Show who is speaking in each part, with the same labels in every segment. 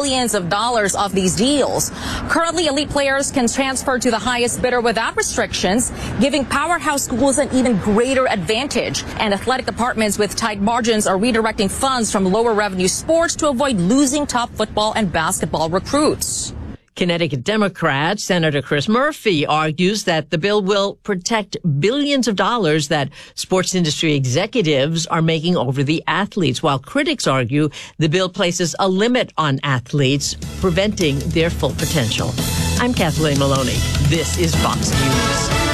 Speaker 1: millions of dollars off these deals. Currently, elite players can transfer to the highest bidder without restrictions, giving powerhouse schools an even greater advantage. And athletic departments with tight margins are redirecting funds from lower revenue sports to avoid losing top football and basketball recruits.
Speaker 2: Connecticut Democrat Senator Chris Murphy argues that the bill will protect billions of dollars that sports industry executives are making over the athletes, while critics argue the bill places a limit on athletes, preventing their full potential. I'm Kathleen Maloney. This is Fox News.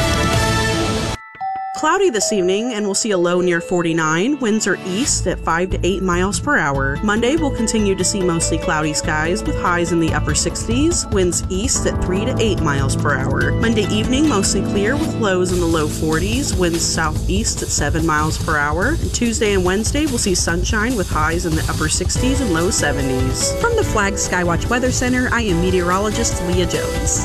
Speaker 3: Cloudy this evening, and we'll see a low near 49. Winds are east at 5 to 8 miles per hour. Monday, we'll continue to see mostly cloudy skies with highs in the upper 60s. Winds east at 3 to 8 miles per hour. Monday evening, mostly clear with lows in the low 40s. Winds southeast at 7 miles per hour. And Tuesday and Wednesday, we'll see sunshine with highs in the upper 60s and low 70s.
Speaker 4: From the Flag Skywatch Weather Center, I am meteorologist Leah Jones.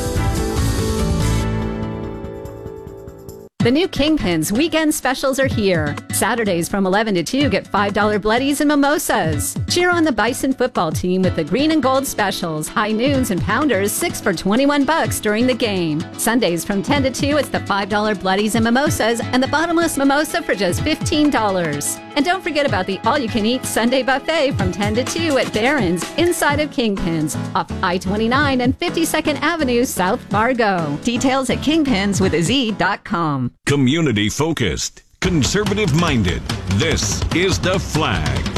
Speaker 5: The new Kingpins weekend specials are here. Saturdays from 11 to 2 get $5 bloodies and mimosas. Cheer on the Bison football team with the green and gold specials. High noons and pounders 6 for $21 during the game. Sundays from 10 to 2 it's the $5 bloodies and mimosas and the bottomless mimosa for just $15. And don't forget about the all-you-can-eat Sunday buffet from 10 to 2 at Barron's inside of Kingpins off I-29 and 52nd Avenue, South Fargo.
Speaker 4: Details at kingpinswithaz.com.
Speaker 6: Community focused, conservative minded. This is The Flag.